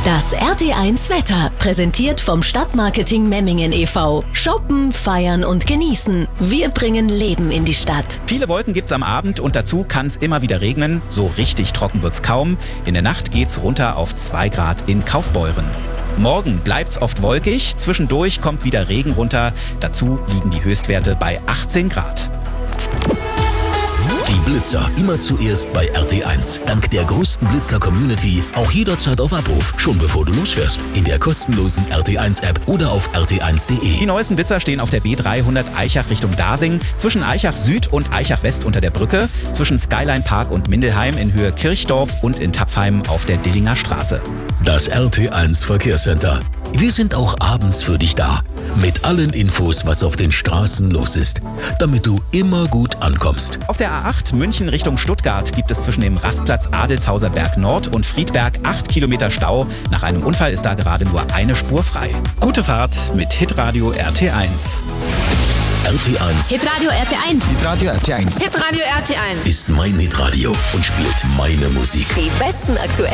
Das RT1 Wetter, präsentiert vom Stadtmarketing Memmingen e.V. Shoppen, feiern und genießen. Wir bringen Leben in die Stadt. Viele Wolken gibt's am Abend und dazu kann's immer wieder regnen. So richtig trocken wird's kaum. In der Nacht geht's runter auf 2 Grad in Kaufbeuren. Morgen bleibt's oft wolkig, zwischendurch kommt wieder Regen runter. Dazu liegen die Höchstwerte bei 18 Grad. Die Blitzer immer zuerst bei RT1. Dank der größten Blitzer-Community auch jederzeit auf Abruf, schon bevor du losfährst. In der kostenlosen RT1-App oder auf rt1.de. Die neuesten Blitzer stehen auf der B300 Eichach Richtung Dasing, zwischen Eichach Süd und Eichach West unter der Brücke, zwischen Skyline Park und Mindelheim in Höhe Kirchdorf und in Tapfheim auf der Dillinger Straße. Das RT1 Verkehrscenter. Wir sind auch abends für dich da. Mit allen Infos, was auf den Straßen los ist, damit du immer gut ankommst. Auf der A8 München Richtung Stuttgart gibt es zwischen dem Rastplatz Adelshauser Berg Nord und Friedberg 8 Kilometer Stau. Nach einem Unfall ist da gerade nur eine Spur frei. Gute Fahrt mit Hitradio RT1. RT1 Hitradio RT1. Hitradio RT1. Hitradio RT1. ist mein Hitradio und spielt meine Musik. Die besten aktuellen